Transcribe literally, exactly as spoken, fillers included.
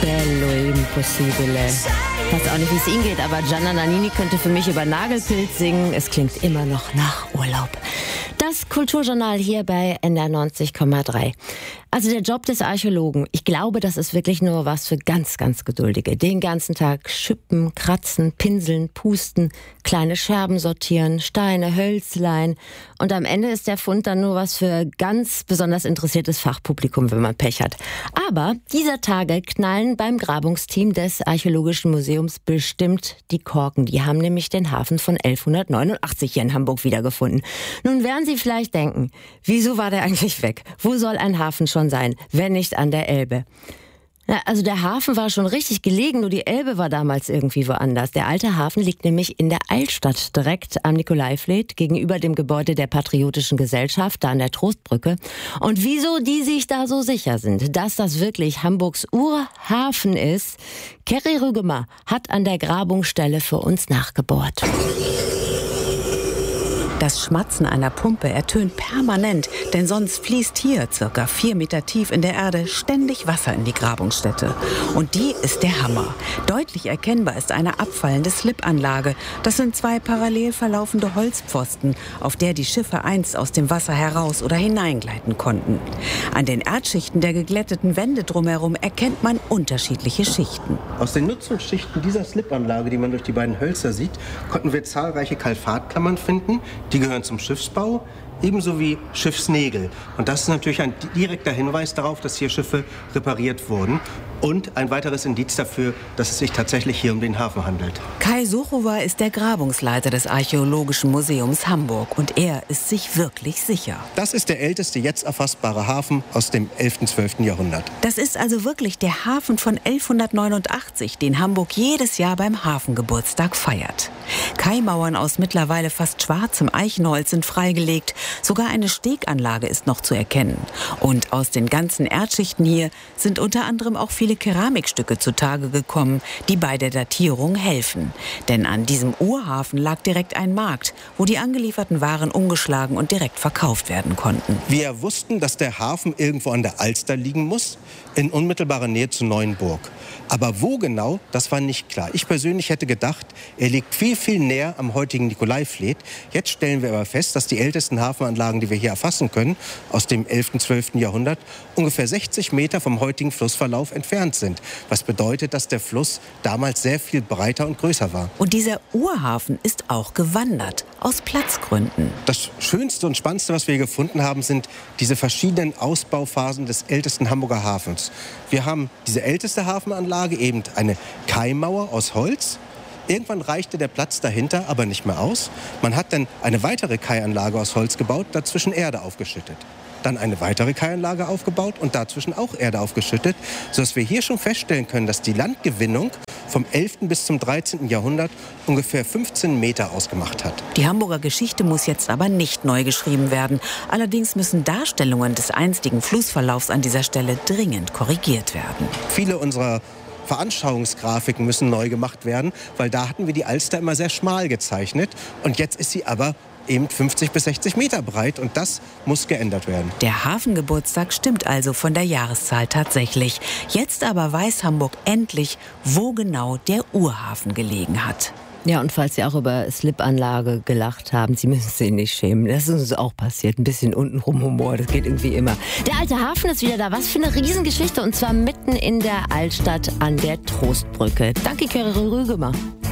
bello impossibile. Ich weiß auch nicht, wie es Ihnen geht, aber Gianna Nannini könnte für mich über Nagelpilz singen. Es klingt immer noch nach Urlaub. Das Kulturjournal hier bei N D R neunzig Komma drei. Also der Job des Archäologen, ich glaube, das ist wirklich nur was für ganz, ganz Geduldige. Den ganzen Tag schippen, kratzen, pinseln, pusten, kleine Scherben sortieren, Steine, Hölzlein. Und am Ende ist der Fund dann nur was für ganz besonders interessiertes Fachpublikum, wenn man Pech hat. Aber dieser Tage knallen beim Grabungsteam des Archäologischen Museums bestimmt die Korken. Die haben nämlich den Hafen von elfhundertneunundachtzig hier in Hamburg wiedergefunden. Nun werden Sie vielleicht denken, wieso war der eigentlich weg? Wo soll ein Hafen schon sein, wenn nicht an der Elbe? Na, also der Hafen war schon richtig gelegen, nur die Elbe war damals irgendwie woanders. Der alte Hafen liegt nämlich in der Altstadt, direkt am Nikolaivliet, gegenüber dem Gebäude der Patriotischen Gesellschaft, da an der Trostbrücke. Und wieso die sich da so sicher sind, dass das wirklich Hamburgs Urhafen ist, Kerry Rügemer hat an der Grabungsstelle für uns nachgebohrt. Das Schmatzen einer Pumpe ertönt permanent, denn sonst fließt hier, circa vier Meter tief in der Erde, ständig Wasser in die Grabungsstätte. Und die ist der Hammer. Deutlich erkennbar ist eine abfallende Slipanlage. Das sind zwei parallel verlaufende Holzpfosten, auf der die Schiffe einst aus dem Wasser heraus oder hineingleiten konnten. An den Erdschichten der geglätteten Wände drumherum erkennt man unterschiedliche Schichten. Aus den Nutzungsschichten dieser Slipanlage, die man durch die beiden Hölzer sieht, konnten wir zahlreiche Kalfatklammern finden. Die gehören zum Schiffsbau, ebenso wie Schiffsnägel. Und das ist natürlich ein direkter Hinweis darauf, dass hier Schiffe repariert wurden. Und ein weiteres Indiz dafür, dass es sich tatsächlich hier um den Hafen handelt. Kai Suchowa ist der Grabungsleiter des Archäologischen Museums Hamburg. Und er ist sich wirklich sicher. Das ist der älteste jetzt erfassbare Hafen aus dem elften, zwölften Jahrhundert. Das ist also wirklich der Hafen von elfhundertneunundachtzig, den Hamburg jedes Jahr beim Hafengeburtstag feiert. Kaimauern aus mittlerweile fast schwarzem Eichenholz sind freigelegt. Sogar eine Steganlage ist noch zu erkennen. Und aus den ganzen Erdschichten hier sind unter anderem auch viele Keramikstücke zutage gekommen, die bei der Datierung helfen. Denn an diesem Urhafen lag direkt ein Markt, wo die angelieferten Waren umgeschlagen und direkt verkauft werden konnten. Wir wussten, dass der Hafen irgendwo an der Alster liegen muss, in unmittelbarer Nähe zu Neuenburg. Aber wo genau, das war nicht klar. Ich persönlich hätte gedacht, er liegt viel, viel näher am heutigen Nikolaivliet. Jetzt stellen wir aber fest, dass die ältesten Hafenanlagen, die wir hier erfassen können, aus dem elften, zwölften Jahrhundert, ungefähr sechzig Meter vom heutigen Flussverlauf entfernt sind. Was bedeutet, dass der Fluss damals sehr viel breiter und größer war. Und dieser Urhafen ist auch gewandert, aus Platzgründen. Das Schönste und Spannendste, was wir hier gefunden haben, sind diese verschiedenen Ausbauphasen des ältesten Hamburger Hafens. Wir haben diese älteste Hafenanlage, eben eine Kaimauer aus Holz. Irgendwann reichte der Platz dahinter aber nicht mehr aus. Man hat dann eine weitere Kaianlage aus Holz gebaut, dazwischen Erde aufgeschüttet. Dann eine weitere Kaianlage aufgebaut und dazwischen auch Erde aufgeschüttet, sodass wir hier schon feststellen können, dass die Landgewinnung vom elften bis zum dreizehnten Jahrhundert ungefähr fünfzehn Meter ausgemacht hat. Die Hamburger Geschichte muss jetzt aber nicht neu geschrieben werden. Allerdings müssen Darstellungen des einstigen Flussverlaufs an dieser Stelle dringend korrigiert werden. Viele unserer Veranschauungsgrafiken müssen neu gemacht werden, weil da hatten wir die Alster immer sehr schmal gezeichnet. Und jetzt ist sie aber eben fünfzig bis sechzig Meter breit und das muss geändert werden. Der Hafengeburtstag stimmt also von der Jahreszahl tatsächlich. Jetzt aber weiß Hamburg endlich, wo genau der Urhafen gelegen hat. Ja, und falls Sie auch über Slipanlage gelacht haben, Sie müssen sich nicht schämen. Das ist uns auch passiert. Ein bisschen untenrum Humor, das geht irgendwie immer. Der alte Hafen ist wieder da. Was für eine Riesengeschichte. Und zwar mitten in der Altstadt an der Trostbrücke. Danke, Kerry Rügemer.